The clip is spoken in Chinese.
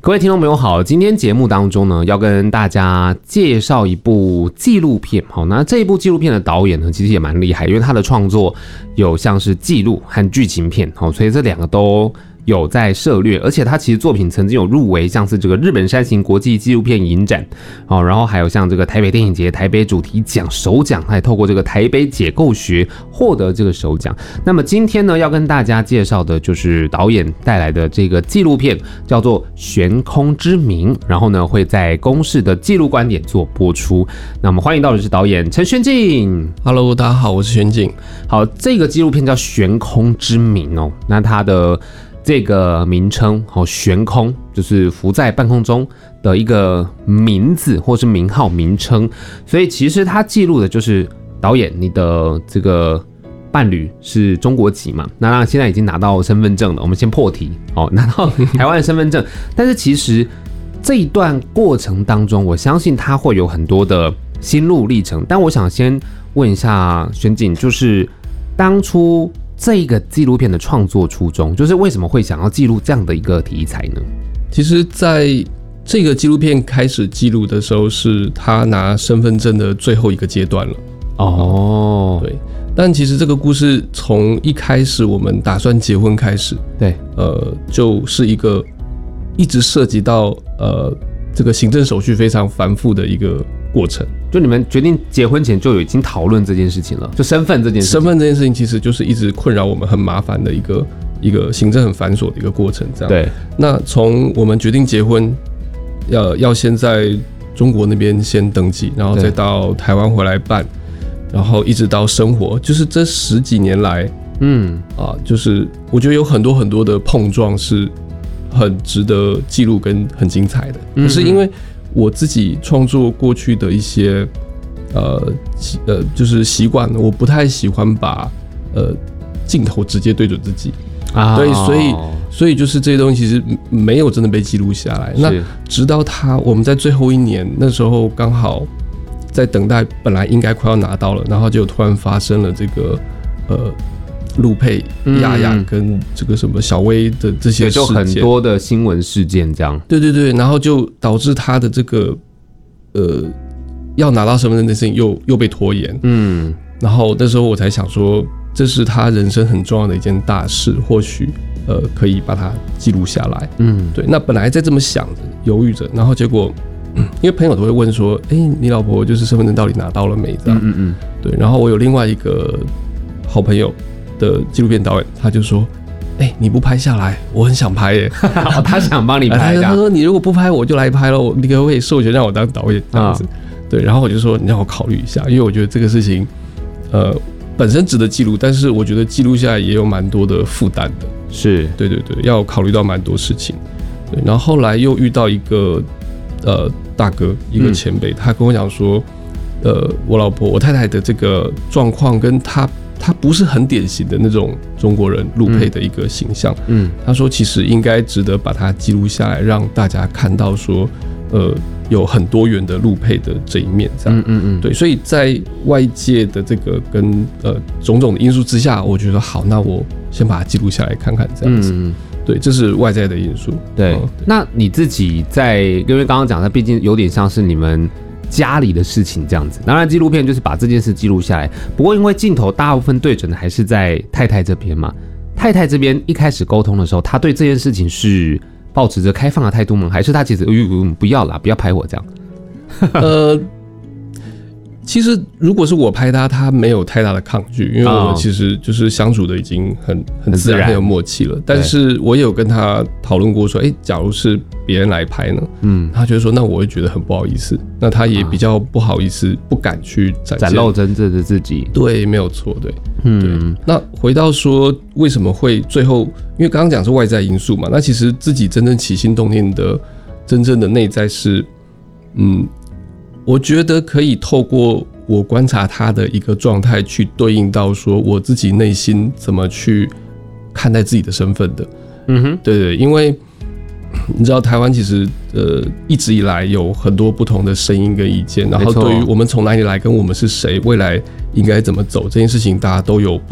各位听众朋友好，今天节目当中呢，要跟大家介绍一部纪录片。好，那这一部纪录片的导演呢，其实也蛮厉害，因为他的创作有像是纪录和剧情片，好，所以这两个都有在涉猎，而且他其实作品曾经有入围像是这个日本山形国际纪录片影展，然后还有像这个台北电影节台北主题奖首奖，他也透过这个台北解构学获得这个首奖。那么今天呢，要跟大家介绍的就是导演带来的这个纪录片，叫做《悬空之名》，然后呢会在公视的纪录观点做播出。那我们欢迎到的是导演陈玄静。 Hello， 大家好，我是玄静。 好，这个纪录片叫《悬空之名》哦，那它的这个名称，悬空就是浮在半空中的一个名字或是名号名称，所以其实它记录的就是导演你的这个伴侣是中国籍嘛，那现在已经拿到身份证了，我们先破题，拿到台湾的身份证，但是其实这一段过程当中，我相信它会有很多的心路历程，但我想先问一下玄景，就是当初这个纪录片的创作初衷，就是为什么会想要记录这样的一个题材呢？ 其实在这个纪录片开始记录的时候，是他拿身份证的最后一个阶段了。 哦， 对。但其实这个故事从一开始我们打算结婚开始， 对， 就是一个一直涉及到这个行政手续非常繁复的一个过程。 就你们决定结婚前就已经讨论这件事情了，就身份这件事情。 身份这件事情其实就是一直困扰我们很麻烦的一个行政很繁琐的一个过程。这样。 对。 那从我们决定结婚，要先在中国那边先登记，然后再到台湾回来办，然后一直到生活，就是这10几年来，就是我觉得有很多很多的碰撞是很值得记录跟很精彩的。可是因为我自己创作过去的一些就是习惯，我不太喜欢把镜头直接对准自己啊，对，所以就是这些东西其实没有真的被记录下来。那直到我们在最后一年那时候刚好在等待，本来应该快要拿到了，然后就突然发生了这个陆配亚亚跟这个什么小薇的这些事件， 就很多的新闻事件这样。 对对对，然后就导致他的这个要拿到身份证的事情又被拖延。然后那时候我才想说，这是他人生很重要的一件大事，或许可以把它记录下来。对。那本来在这么想着犹豫着，然后结果因为朋友都会问说，你老婆就是身份证到底拿到了没？这样。对。然后我有另外一个好朋友的纪录片导演，他就说：“你不拍下来，我很想拍耶。” 他想帮你拍的。 他说：“你如果不拍，我就来拍了，你可不可以授权让我当导演？”这样子。对，然后我就说：“你让我考虑一下，因为我觉得这个事情，本身值得记录，但是我觉得记录下来也有蛮多的负担的。” 是， 对对对，要考虑到蛮多事情。对，然后后来又遇到一个大哥，一个前辈，他跟我讲说，我太太的这个状况跟他不是很典型的那种中国人陆配的一个形象。他说其实应该值得把它记录下来，让大家看到说，有很多元的陆配的这一面，这样。对，所以在外界的这个跟种种的因素之下，我觉得好，那我先把它记录下来看看，这样子。对，这是外在的因素。 对，那你自己因为刚刚讲的，毕竟有点像是你们家里的事情这样子。当然，纪录片就是把这件事记录下来。不过，因为镜头大部分对准的还是在太太这边嘛，太太这边一开始沟通的时候，她对这件事情是抱持着开放的态度吗？还是她其实不要啦，不要拍我这样？ 其实如果是我拍他没有太大的抗拒，因为我们其实就是相处的已经很自然、很有默契了。但是我也有跟他讨论过说，假如是别人来拍呢？他就会说，那我会觉得很不好意思。那他也比较不好意思，不敢去展露真正的自己。 对，没有错，对。对。那回到说为什么会最后，因为刚刚讲是外在因素嘛，那其实自己真正起心动念的真正的内在是，我觉得可以透过我观察他的一个状态，去对应到说我自己内心怎么去看待自己的身份的。对对，因为你知道台湾其实一直以来有很多不同的声音跟意见，然后对于我们从哪里来跟我们是谁，未来应该怎么走这件事情，大家都有